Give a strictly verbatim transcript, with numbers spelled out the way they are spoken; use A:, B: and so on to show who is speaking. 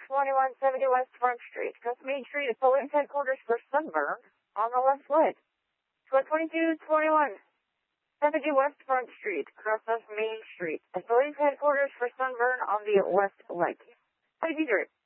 A: twenty-one seventy West Front Street. Coast Main Street is police headquarters for Sunburn on the left side. twenty-two twenty-one seventy West Front Street, across Main Street. Is police headquarters for Sunburn on the west leg. Please be direct.